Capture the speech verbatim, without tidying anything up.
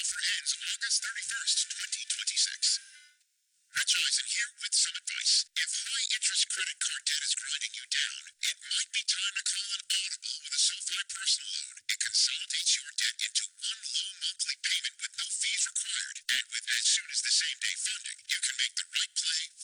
Offer ends August thirty-first, twenty twenty-six. Rich Eisen here with some advice. If high-interest credit card debt is grinding you down, it might be time to call an audible with a SoFi personal loan. It consolidates your debt into one low monthly payment with no fees required. And with as soon as the same day funding, you can make the right play